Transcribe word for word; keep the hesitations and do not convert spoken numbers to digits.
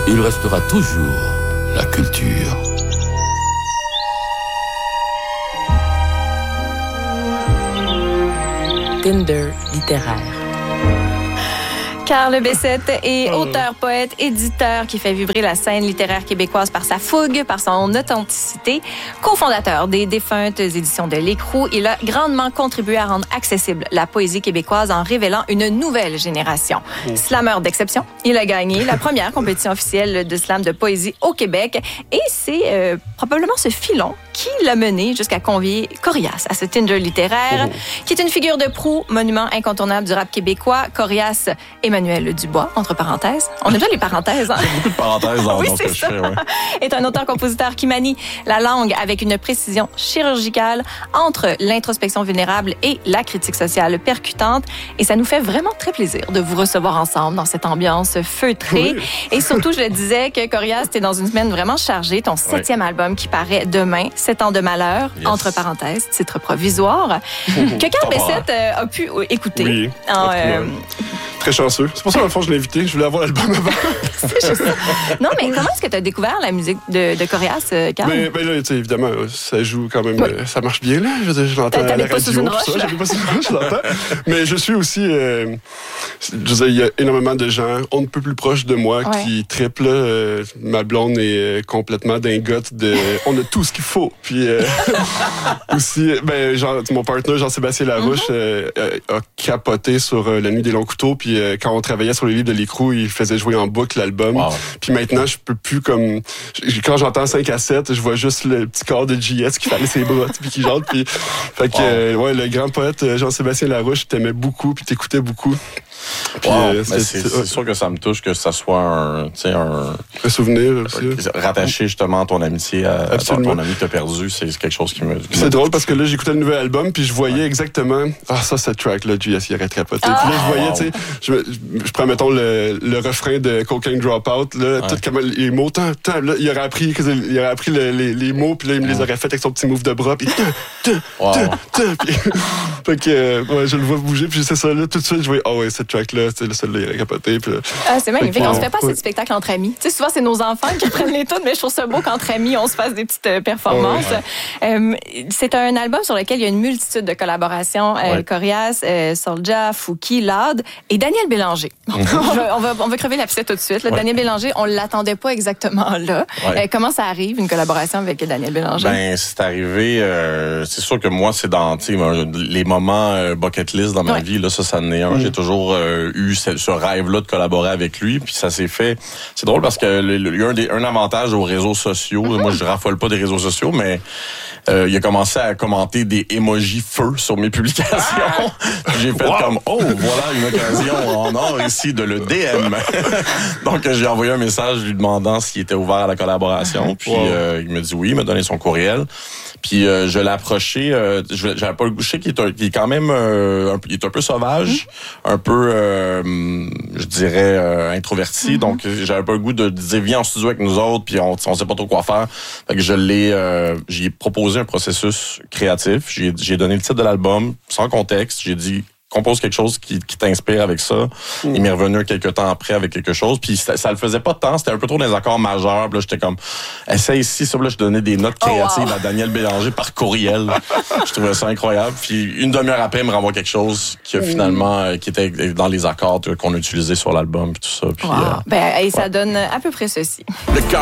il restera toujours la culture. Tinder littéraire. Carl Bessette est auteur, poète, éditeur qui fait vibrer la scène littéraire québécoise par sa fougue, par son authenticité. Cofondateur des défuntes éditions de L'Écrou, il a grandement contribué à rendre accessible la poésie québécoise en révélant une nouvelle génération. Oh. Slameur d'exception, il a gagné la première compétition officielle de slam de poésie au Québec et c'est euh, probablement ce filon qui l'a mené jusqu'à convier Corias à ce Tinder littéraire, oh. qui est une figure de proue, monument incontournable du rap québécois. Corias Emmanuel Dubois, entre parenthèses. On aime bien les parenthèses. Hein? Il y a beaucoup de parenthèses dans, oui, dans ce que je fais. Ouais. Est un auteur-compositeur qui manie la langue avec une précision chirurgicale entre l'introspection vulnérable et la critique sociale percutante. Et ça nous fait vraiment très plaisir de vous recevoir ensemble dans cette ambiance feutrée. Oui. Et surtout, je le disais que Corias, t'es dans une semaine vraiment chargée. Ton septième oui. album qui paraît demain, Sept ans de malheur, yes. entre parenthèses, titre provisoire, que Carl Bessette euh, a pu écouter. Oui, en, euh, très chanceux. C'est pour ça, dans le fond, je l'ai invité. Je voulais avoir l'album avant. C'est juste ça. Non, mais comment est-ce que tu as découvert la musique de, de Corias, Carl? Ben, ben là, tu sais, évidemment, ça joue quand même... Oui. Euh, ça marche bien, là. Je, veux dire, je l'entends à la radio. Sous une roche, ça, j'habite pas sous une roche, je l'entends. Mais je suis aussi... Euh, je veux dire, il y a énormément de gens, on ne peut plus proche de moi, ouais. qui triplent. Euh, ma blonde est complètement dingote de... On a tout ce qu'il faut. Puis euh, aussi, ben, genre, mon partenaire, Jean-Sébastien Larouche, mm-hmm. euh, a capoté sur euh, La Nuit des longs couteaux. Puis euh, quand on travaillait sur les livres de L'Écrou, il faisait jouer en boucle l'album. Wow. Puis maintenant, je peux plus comme... Quand j'entends cinq à sept, je vois juste le petit corps de J S qui fallait ses bras, puis qui chante. Puis, fait que, wow. euh, ouais, le grand poète Jean-Sébastien Larouche t'aimait beaucoup, puis t'écoutais beaucoup. Puis, wow. euh, c'est, c'est, c'est sûr que ça me touche que ça soit un, un, un souvenir aussi. Rattaché justement à ton amitié, à, à ton, ton ami que t'as perdu, c'est quelque chose qui me... Qui c'est me drôle parce que là, j'écoutais le nouvel album puis je voyais ouais. exactement, ah ça, cette track-là, J S, il aurait capoté. Ah. Puis là, je voyais, wow. tu sais, je, je, je prends, mettons, le, le refrain de Cocaine Dropout, là, ouais. tout comme les mots, tant, tant, là, il aurait appris, il aurait appris le, les, les mots puis là, il me ouais. les aurait fait avec son petit move de bras puis tant, tant, tant, tant, puis... Fait que, euh, ouais, je le vois bouger puis c'est ça, là, tout de suite, je voyais, ah oh, ouais, cette track-là, c'est celle-là, il aurait capoté. Puis, ah, c'est magnifique. On se fait pas ouais. ces spectacles entre amis. Tu sais, souvent, c'est nos enfants qui prennent les tunes, mais je trouve ça beau qu'entre amis, on se fasse des petites euh, performances. Ouais. Euh, c'est un album sur lequel il y a une multitude de collaborations. Euh, ouais. Corias, euh, Soulja, Fouki, Lade et Daniel Bélanger. Mm-hmm. on, va, on, va, on va crever l'abcès tout de suite. Là. Ouais. Daniel Bélanger, on l'attendait pas exactement là. Ouais. Euh, comment ça arrive, une collaboration avec Daniel Bélanger? Ben, c'est arrivé... Euh, c'est sûr que moi, c'est dans les moments euh, bucket list dans ma ouais. vie. Là, ça, ça en est un. Mm. J'ai toujours euh, eu ce, ce rêve-là de collaborer avec lui, puis ça s'est fait. C'est drôle parce que il y a un, des, un avantage aux réseaux sociaux. Mm-hmm. Moi, je raffole pas des réseaux sociaux, mais euh, il a commencé à commenter des emojis feu sur mes publications. J'ai fait wow. comme oh voilà une occasion en or ici de le D M. Donc j'ai envoyé un message lui demandant s'il était ouvert à la collaboration. Puis wow. euh, il me dit oui, il m'a donné son courriel. Puis euh, je l'ai approché, euh, je j'avais pas le goût, je sais qu'il est, un, qu'il est quand même euh, un, il est un peu sauvage, mm-hmm. un peu euh, je dirais euh, introverti, mm-hmm. donc j'avais pas le goût de dire viens en studio avec nous autres, puis on, on sait pas trop quoi faire. Fait que je l'ai, euh, j'ai proposé un processus créatif, j'ai, j'ai donné le titre de l'album sans contexte, j'ai dit compose quelque chose qui, qui t'inspire avec ça. Mm. Il m'est revenu quelques temps après avec quelque chose. Puis ça, ça le faisait pas tant. C'était un peu trop des accords majeurs. Puis là, j'étais comme, essaye ici. Ça, là, je donnais des notes créatives oh wow. à Daniel Bélanger par courriel. Je trouvais ça incroyable. Puis une demi-heure après, il me renvoie quelque chose qui a finalement, euh, qui était dans les accords qu'on a utilisés sur l'album. Puis tout ça. Puis, wow. euh, ben, et ça ouais. donne à peu près ceci. Le